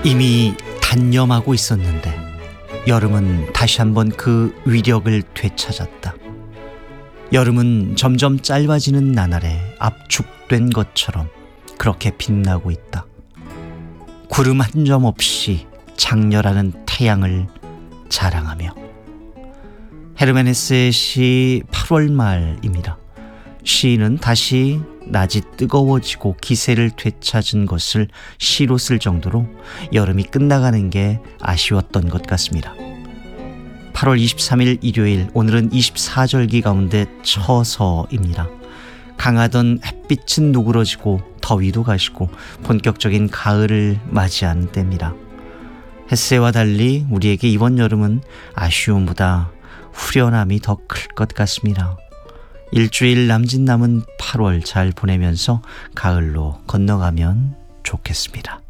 이미 단념하고 있었는데 여름은 다시 한번 그 위력을 되찾았다. 여름은 점점 짧아지는 나날에 압축된 것처럼 그렇게 빛나고 있다. 구름 한 점 없이 장렬하는 태양을 자랑하며. 헤르만 헤세의 시 8월 말입니다. 시인은 다시 낮이 뜨거워지고 기세를 되찾은 것을 시로 쓸 정도로 여름이 끝나가는 게 아쉬웠던 것 같습니다. 8월 23일 일요일, 오늘은 24절기 가운데 처서입니다. 강하던 햇빛은 누그러지고 더위도 가시고 본격적인 가을을 맞이하는 때입니다. 헤세와 달리 우리에게 이번 여름은 아쉬움보다 후련함이 더 클 것 같습니다. 일주일 남짓 남은 8월 잘 보내면서 가을로 건너가면 좋겠습니다.